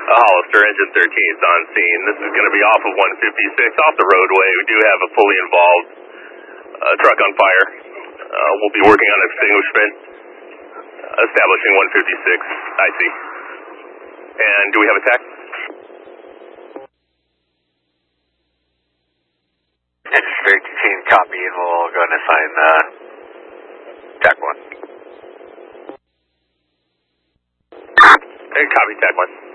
Hollister, engine 13 is on scene. This is going to be off of 156, off the roadway. We do have a fully involved truck on fire. We'll be working on extinguishment, establishing 156 IC. And do we have a tech? Engine 13, copy, and we'll go and assign tech 1. Hey, copy, tech 1.